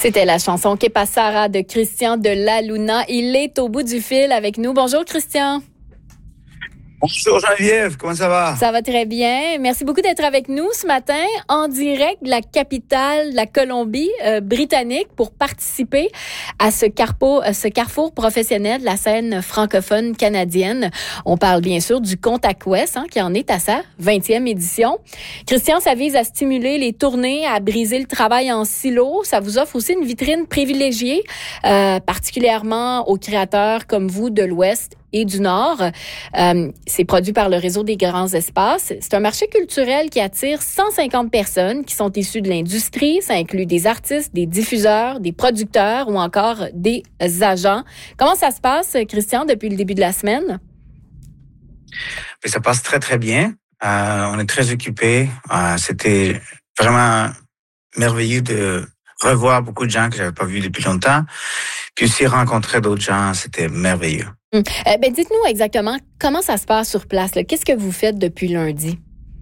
C'était la chanson Que Passara de Christian de La Luna. Il est au bout du fil avec nous. Bonjour Christian. Bonjour Geneviève, comment ça va? Ça va très bien. Merci beaucoup d'être avec nous ce matin en direct de la capitale de la Colombie britannique pour participer à ce carrefour professionnel de la scène francophone canadienne. On parle bien sûr du Contact West qui en est à sa 20e édition. Christian, ça vise à stimuler les tournées, à briser le travail en silo. Ça vous offre aussi une vitrine privilégiée, particulièrement aux créateurs comme vous de l'Ouest et du Nord. C'est produit par le réseau des grands espaces. C'est un marché culturel qui attire 150 personnes qui sont issues de l'industrie. Ça inclut des artistes, des diffuseurs, des producteurs ou encore des agents. Comment ça se passe, Christian, depuis le début de la semaine? Mais ça passe très, très bien. On est très occupés. C'était vraiment merveilleux de revoir beaucoup de gens que j'avais pas vus depuis longtemps. Puis aussi rencontrer d'autres gens, c'était merveilleux. Dites-nous exactement comment ça se passe sur place. Là. Qu'est-ce que vous faites depuis lundi?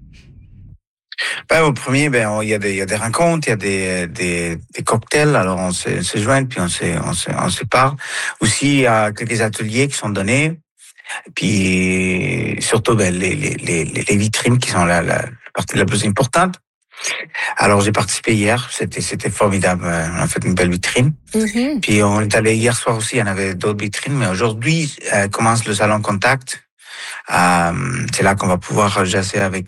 Au premier, il y a des rencontres, il y a des cocktails. Alors on se joint, puis on se parle. Aussi, il y a quelques ateliers qui sont donnés. Puis surtout, les vitrines qui sont la partie la plus importante. Alors, j'ai participé hier. C'était formidable. On a fait une belle vitrine. Mm-hmm. Puis, on est allé hier soir aussi. Il y en avait d'autres vitrines. Mais aujourd'hui, commence le salon Contact. C'est là qu'on va pouvoir jaser avec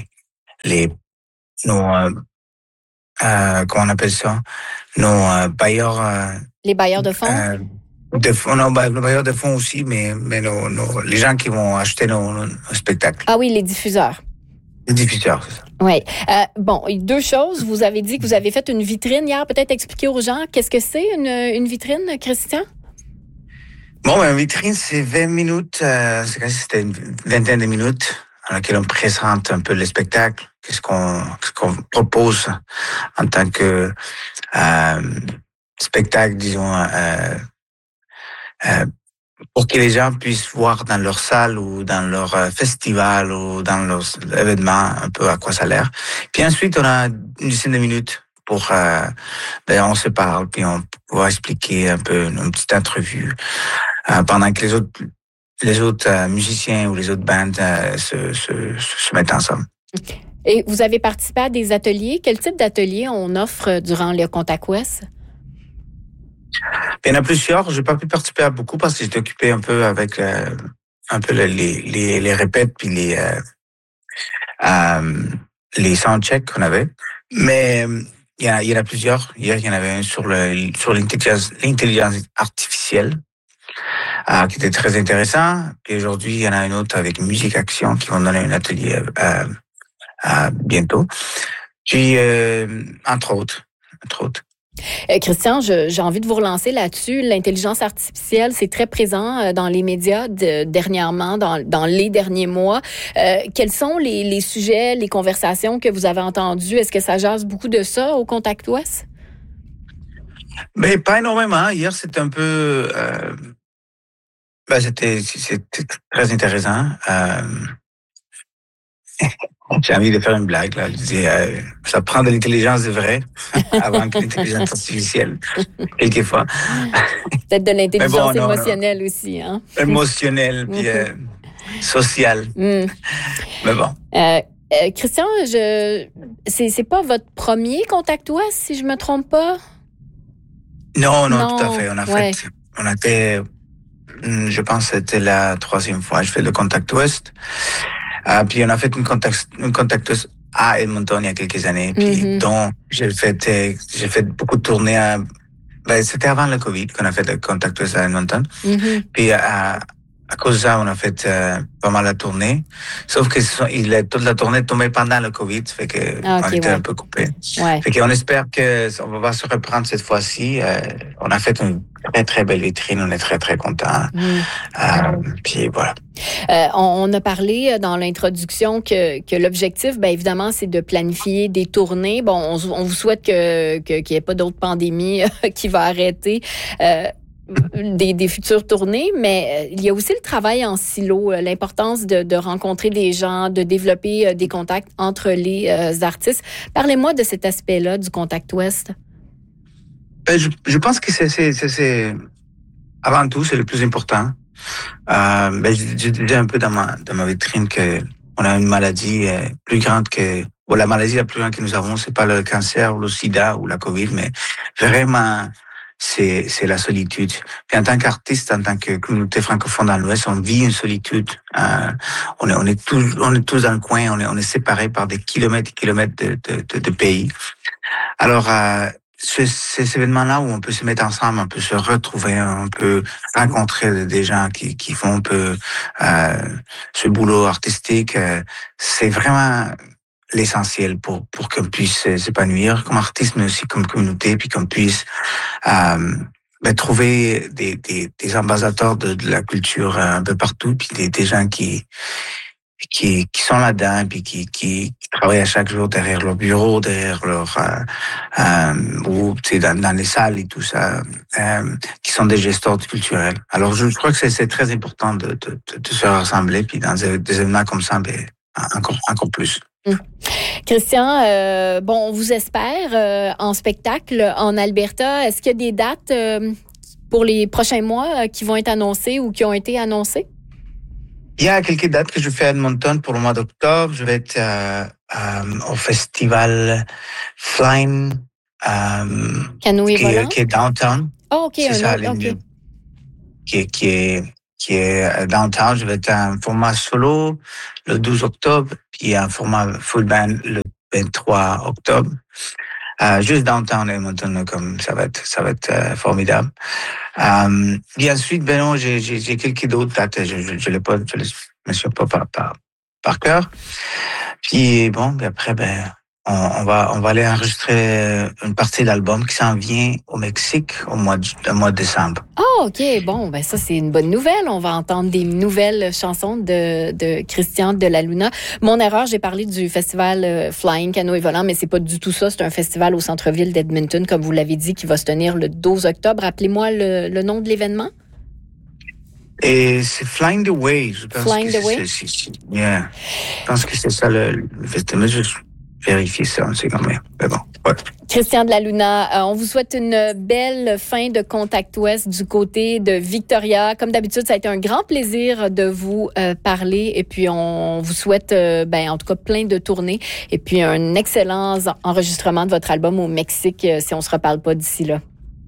comment on appelle ça? Nos bailleurs. Les bailleurs de fonds? Les bailleurs de fonds aussi, mais les gens qui vont acheter nos spectacles. Ah oui, les diffuseurs. Les diffuseurs, c'est ça. Oui. Deux choses. Vous avez dit que vous avez fait une vitrine hier. Peut-être expliquer aux gens qu'est-ce que c'est une vitrine, Christian? Une vitrine, c'est 20 minutes. C'était une vingtaine de minutes dans laquelle on présente un peu le spectacle. Qu'est-ce qu'on propose en tant que spectacle, disons, pour que les gens puissent voir dans leur salle ou dans leur festival ou dans leur événement un peu à quoi ça a l'air. Puis ensuite, on a une dizaine de minutes pour on se parle, puis on va expliquer un peu une petite entrevue pendant que les autres musiciens ou les autres bandes se mettent ensemble. Et vous avez participé à des ateliers. Quel type d'ateliers on offre durant le Contact West? Il y en a plusieurs. J'ai pas pu participer à beaucoup parce que j'étais occupé un peu avec un peu les répètes puis les soundchecks qu'on avait. Mais il y en a plusieurs. Hier, il y en avait un sur l'intelligence artificielle qui était très intéressant. Puis aujourd'hui, il y en a un autre avec Musique Action qui vont donner un atelier bientôt. Puis entre autres. Christian, j'ai envie de vous relancer là-dessus. L'intelligence artificielle, c'est très présent dans les médias dernièrement, dans les derniers mois. Quels sont les sujets, les conversations que vous avez entendues? Est-ce que ça jase beaucoup de ça au Contact West? Mais pas énormément. Hier, c'était un peu... c'était très intéressant. J'ai envie de faire une blague, là. Je disais, ça prend de l'intelligence de vrai avant que l'intelligence artificielle, quelquefois. Peut-être de l'intelligence émotionnelle aussi, hein? Émotionnelle, puis sociale. Mais bon. Christian, c'est pas votre premier Contact West, si je me trompe pas? Non, tout à fait. On a fait, je pense que c'était la 3e fois. Je fais le Contact West. Puis on a fait une Contact West à Edmonton il y a quelques années. Puis dont j'ai fait beaucoup de tournées. C'était avant le COVID qu'on a fait le Contact West à Edmonton. Puis à cause de ça, on a fait pas mal la tournée. Sauf que toute la tournée tombait pendant le COVID, fait que on était un peu coupés. Ouais. Fait qu'on espère qu'on va se reprendre cette fois-ci. On a fait une très, très belle vitrine. On est très, très contents. Puis voilà. On a parlé dans l'introduction que l'objectif, évidemment, c'est de planifier des tournées. Bon, on vous souhaite qu'il n'y ait pas d'autres pandémies qui va arrêter des futures tournées, mais il y a aussi le travail en silo, l'importance de rencontrer des gens, de développer des contacts entre les artistes. Parlez-moi de cet aspect-là du Contact West. Je pense que c'est avant tout, c'est le plus important. Je disais un peu dans ma vitrine que on a une maladie plus grande la maladie la plus grande que nous avons, c'est pas le cancer ou le sida ou la COVID, mais vraiment, c'est la solitude. Puis en tant qu'artiste, en tant que communauté francophone dans l'Ouest, on vit une solitude. On est tous dans le coin, on est séparés par des kilomètres et kilomètres de pays. Alors, ces événements-là où on peut se mettre ensemble, on peut se retrouver, on peut rencontrer des gens qui font un peu ce boulot artistique, c'est vraiment l'essentiel pour qu'on puisse s'épanouir comme artiste, mais aussi comme communauté, puis qu'on puisse trouver des ambassadeurs de la culture un peu partout, puis des gens qui sont là-dedans, puis qui travaillent à chaque jour derrière leur bureau, derrière leur ou dans les salles et tout ça, qui sont des gesteurs culturels. Alors je crois que c'est très important de se rassembler, puis dans des événements comme ça, encore plus. Christian, on vous espère en spectacle en Alberta. Est-ce qu'il y a des dates pour les prochains mois qui vont être annoncées ou qui ont été annoncées? Il y a quelques dates que je fais à Edmonton pour le mois d'octobre. Je vais être au festival Flying Canoë volant qui est downtown. Oh, OK. C'est ça, qui est downtown. Je vais être en format solo le 12 octobre, puis un format full band le 23 octobre. Juste downtown Edmonton, comme ça va être formidable. Et ensuite, j'ai quelques d'autres dates. Je me souviens pas par cœur. Puis après, on va aller enregistrer une partie d'album qui s'en vient au Mexique au mois de décembre. Oh, OK. Ça, c'est une bonne nouvelle. On va entendre des nouvelles chansons de Christian de la Luna. Mon erreur, j'ai parlé du festival Flying Canoë volant, mais c'est pas du tout ça. C'est un festival au centre-ville d'Edmonton, comme vous l'avez dit, qui va se tenir le 12 octobre. Rappelez-moi le nom de l'événement. Et c'est Flying the Way. Je pense Flying the Way? Yeah. Je pense que c'est ça le festival. Vérifier ça, on sait quand même. Mais bon, ouais. Christian de la Luna, on vous souhaite une belle fin de Contact Ouest du côté de Victoria. Comme d'habitude, ça a été un grand plaisir de vous parler et puis on vous souhaite en tout cas plein de tournées et puis un excellent enregistrement de votre album au Mexique si on se reparle pas d'ici là.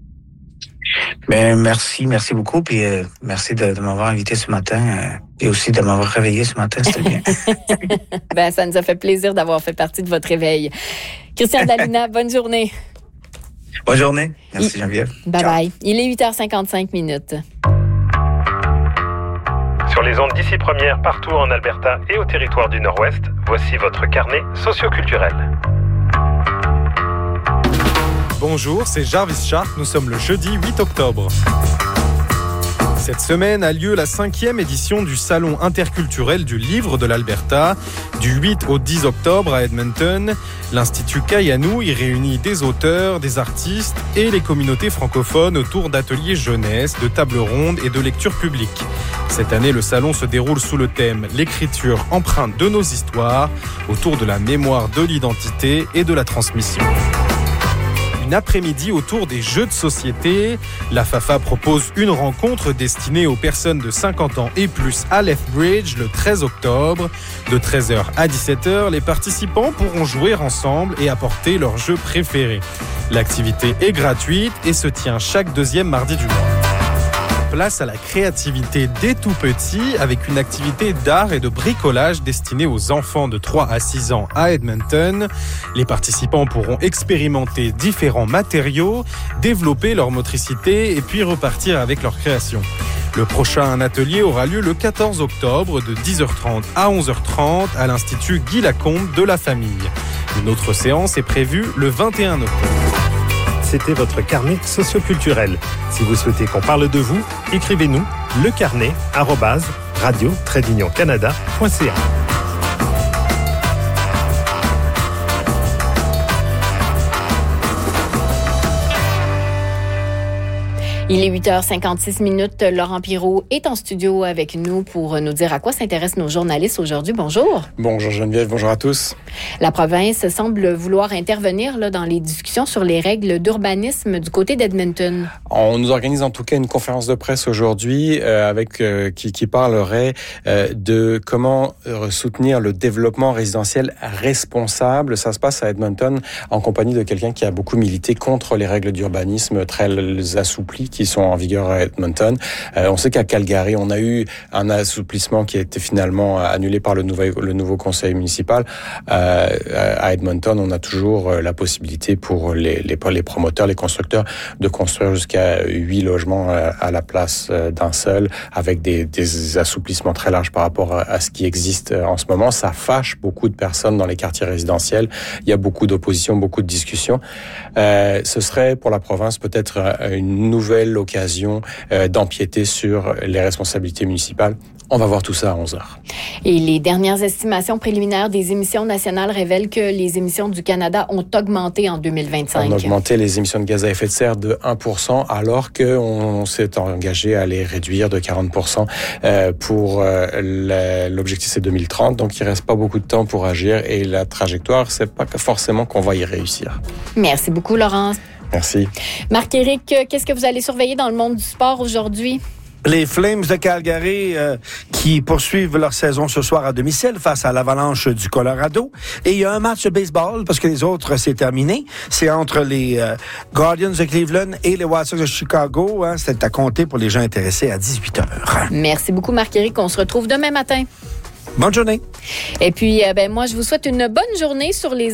Merci beaucoup, puis merci de m'avoir invité ce matin et aussi de m'avoir réveillé ce matin, c'était bien. Ça nous a fait plaisir d'avoir fait partie de votre réveil. Christian de la Luna, bonne journée. Bonne journée, merci Geneviève. Bye. Il est 8h55. Sur les ondes d'ici première, partout en Alberta et au territoire du Nord-Ouest, voici votre carnet socioculturel. Bonjour, c'est Jarvis Shark, nous sommes le jeudi 8 octobre. Cette semaine a lieu la 5e édition du Salon interculturel du livre de l'Alberta. Du 8 au 10 octobre à Edmonton, l'Institut Kayanou y réunit des auteurs, des artistes et les communautés francophones autour d'ateliers jeunesse, de tables rondes et de lectures publiques. Cette année, le salon se déroule sous le thème « L'écriture empreinte de nos histoires » autour de la mémoire de l'identité et de la transmission. Une après-midi autour des jeux de société. La FAFA propose une rencontre destinée aux personnes de 50 ans et plus à Lethbridge le 13 octobre. De 13h à 17h, les participants pourront jouer ensemble et apporter leur jeu préféré. L'activité est gratuite et se tient chaque deuxième mardi du mois. Place à la créativité dès tout petit avec une activité d'art et de bricolage destinée aux enfants de 3 à 6 ans à Edmonton. Les participants pourront expérimenter différents matériaux, développer leur motricité et puis repartir avec leur création. Le prochain atelier aura lieu le 14 octobre de 10h30 à 11h30 à l'Institut Guy Lacombe de la famille. Une autre séance est prévue le 21 octobre. C'était votre carnet socioculturel. Si vous souhaitez qu'on parle de vous, écrivez-nous lecarnet@radio-canada.ca. Il est 8h56. Laurent Pirot est en studio avec nous pour nous dire à quoi s'intéressent nos journalistes aujourd'hui. Bonjour. Bonjour Geneviève, bonjour à tous. La province semble vouloir intervenir dans les discussions sur les règles d'urbanisme du côté d'Edmonton. On nous organise en tout cas une conférence de presse aujourd'hui qui parlerait de comment soutenir le développement résidentiel responsable. Ça se passe à Edmonton en compagnie de quelqu'un qui a beaucoup milité contre les règles d'urbanisme très assouplies qui sont en vigueur à Edmonton. On sait qu'à Calgary, on a eu un assouplissement qui a été finalement annulé par le nouveau conseil municipal. À Edmonton, on a toujours la possibilité pour les promoteurs, les constructeurs, de construire jusqu'à 8 logements à la place d'un seul, avec des assouplissements très larges par rapport à ce qui existe en ce moment. Ça fâche beaucoup de personnes dans les quartiers résidentiels. Il y a beaucoup d'opposition, beaucoup de discussions. Ce serait pour la province peut-être une nouvelle occasion d'empiéter sur les responsabilités municipales. On va voir tout ça à 11h. Et les dernières estimations préliminaires des émissions nationales révèlent que les émissions du Canada ont augmenté en 2025. On a augmenté les émissions de gaz à effet de serre de 1%, alors qu'on s'est engagé à les réduire de 40% pour l'objectif, c'est 2030. Donc, il ne reste pas beaucoup de temps pour agir et la trajectoire, c'est pas forcément qu'on va y réussir. Merci beaucoup, Laurence. Merci. Marc-Éric, qu'est-ce que vous allez surveiller dans le monde du sport aujourd'hui? Les Flames de Calgary qui poursuivent leur saison ce soir à domicile face à l'Avalanche du Colorado. Et il y a un match de baseball, parce que les autres, c'est terminé. C'est entre les Guardians de Cleveland et les White Sox de Chicago. C'est à compter pour les gens intéressés à 18h. Merci beaucoup, Marc-Éric. On se retrouve demain matin. Bonne journée. Et puis, moi, je vous souhaite une bonne journée sur les